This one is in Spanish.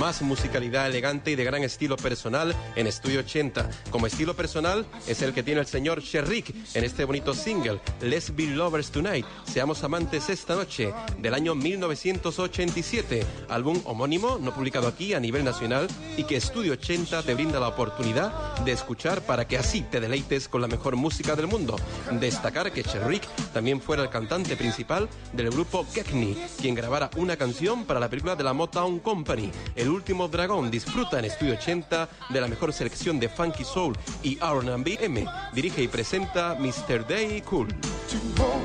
Más musicalidad elegante y de gran estilo personal en Estudio 80. Como estilo personal es el que tiene el señor Sherrick en este bonito single, Let's Be Lovers Tonight, Seamos Amantes Esta Noche, del año 1987, álbum homónimo, no publicado aquí a nivel nacional y que Estudio 80 te brinda la oportunidad de escuchar para que así te deleites con la mejor música del mundo. Destacar que Sherrick también fuera el cantante principal del grupo Geckney, quien grabara una canción para la película de la Motown Company, El Último Dragón. Disfruta en Estudio 80 de la mejor selección de funky soul y R&B. Dirige y presenta Mr. Day Cool.